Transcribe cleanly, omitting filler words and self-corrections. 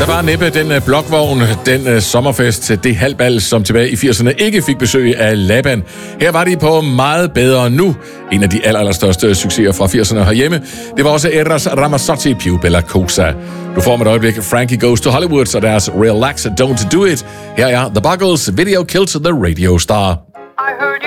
Der var næppe den blokvogn, den sommerfest, det halvbal, som tilbage i 80'erne ikke fik besøg af Laban. Her var de på meget bedre nu. En af de allerstørste succeser fra 80'erne herhjemme, det var også Eros Ramazzotti, Più Bella Cosa. Du får med et øjeblik Frankie Goes to Hollywood og deres Relax, Don't Do It. Her er The Buggles, Video Killed the Radio Star.